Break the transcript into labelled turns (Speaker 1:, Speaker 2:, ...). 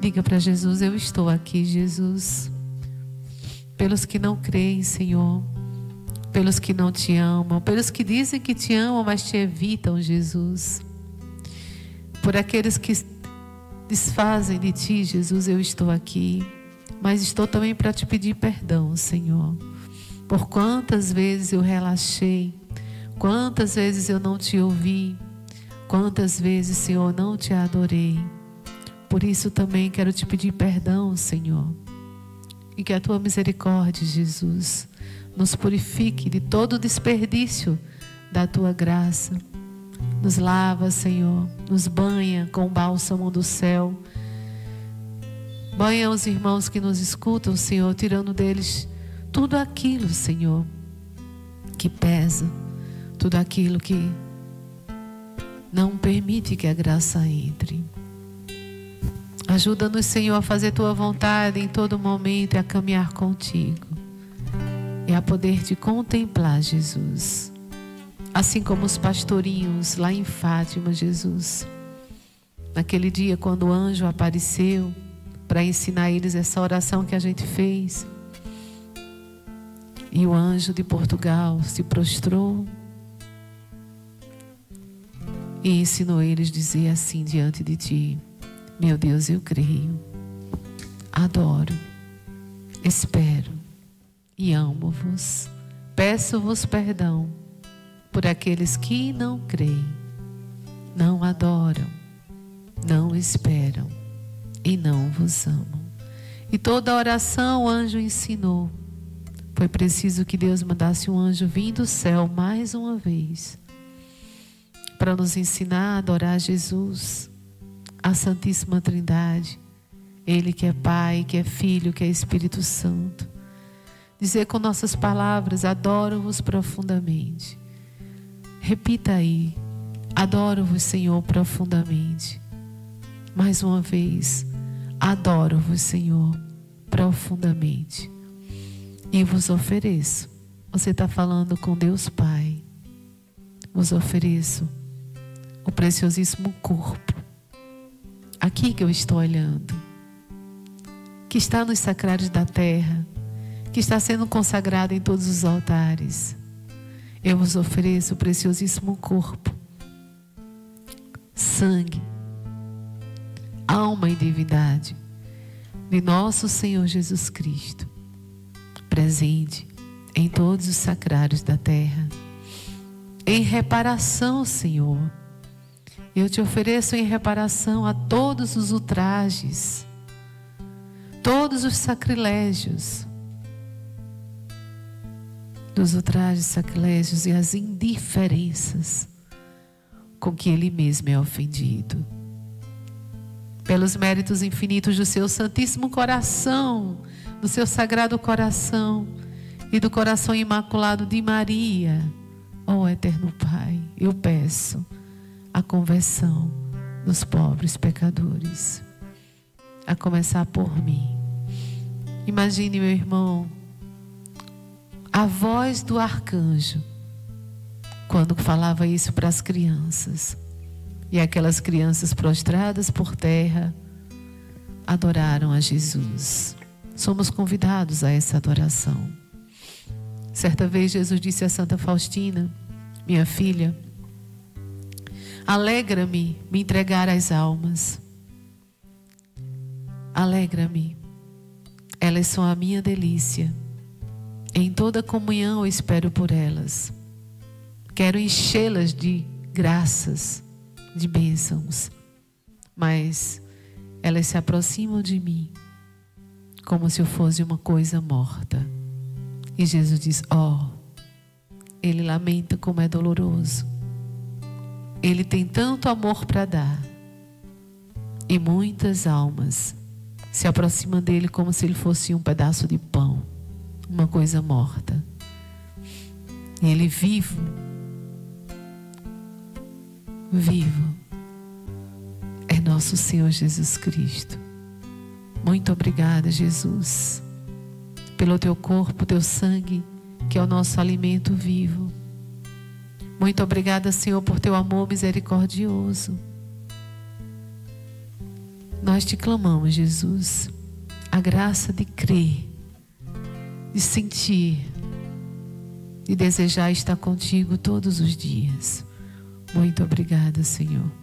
Speaker 1: Diga para Jesus: eu estou aqui, Jesus. Pelos que não creem, Senhor, pelos que não te amam, pelos que dizem que te amam, mas te evitam, Jesus. Por aqueles que desfazem de ti, Jesus, eu estou aqui. Mas estou também para te pedir perdão, Senhor. Por quantas vezes eu relaxei, quantas vezes eu não te ouvi, quantas vezes, Senhor, não te adorei. Por isso também quero te pedir perdão, Senhor. E que a tua misericórdia, Jesus, nos purifique de todo o desperdício da tua graça. Nos lava, Senhor, nos banha com o bálsamo do céu. Banha os irmãos que nos escutam, Senhor, tirando deles tudo aquilo, Senhor, que pesa, tudo aquilo que não permite que a graça entre. Ajuda-nos, Senhor, a fazer tua vontade em todo momento e a caminhar contigo. E a poder te contemplar, Jesus. Assim como os pastorinhos lá em Fátima, Jesus. Naquele dia quando o anjo apareceu para ensinar eles essa oração que a gente fez. E o anjo de Portugal se prostrou e ensinou eles a dizer assim diante de ti: meu Deus, eu creio, adoro, espero e amo-vos. Peço-vos perdão por aqueles que não creem, não adoram, não esperam e não vos amam. E toda oração o anjo ensinou. Foi preciso que Deus mandasse um anjo vir do céu mais uma vez para nos ensinar a adorar Jesus, a Santíssima Trindade, Ele que é Pai, que é Filho, que é Espírito Santo. Dizer com nossas palavras: adoro-vos profundamente. Repita aí: adoro-vos, Senhor, profundamente. Mais uma vez: adoro-vos, Senhor, profundamente. E vos ofereço. Você está falando com Deus Pai. Vos ofereço o preciosíssimo corpo, aqui que eu estou olhando, que está nos sacrários da terra, que está sendo consagrado em todos os altares. Eu vos ofereço o preciosíssimo corpo, sangue, alma e divindade de nosso Senhor Jesus Cristo, presente em todos os sacrários da terra, em reparação, Senhor. Eu te ofereço em reparação a todos os ultrajes, todos os sacrilégios, dos ultrajes, sacrilégios e as indiferenças com que Ele mesmo é ofendido. Pelos méritos infinitos do seu Santíssimo Coração, do seu Sagrado Coração e do Coração Imaculado de Maria, ó Eterno Pai, eu peço a conversão dos pobres pecadores, a começar por mim. Imagine, meu irmão, a voz do arcanjo quando falava isso para as crianças, e aquelas crianças prostradas por terra adoraram a Jesus. Somos convidados a essa adoração. Certa vez Jesus disse a Santa Faustina: minha filha, alegra-me me entregar as almas. Alegra-me, elas são a minha delícia. Em toda comunhão eu espero por elas. Quero enchê-las de graças, de bênçãos, mas elas se aproximam de mim como se eu fosse uma coisa morta. E Jesus diz: Ele lamenta como é doloroso. Ele tem tanto amor para dar, e muitas almas se aproximam dele como se ele fosse um pedaço de pão, uma coisa morta. E ele vivo, é nosso Senhor Jesus Cristo. Muito obrigada, Jesus, pelo teu corpo, teu sangue, que é o nosso alimento vivo. Muito obrigada, Senhor, por teu amor misericordioso. Nós te clamamos, Jesus, a graça de crer, de sentir, de desejar estar contigo todos os dias. Muito obrigada, Senhor.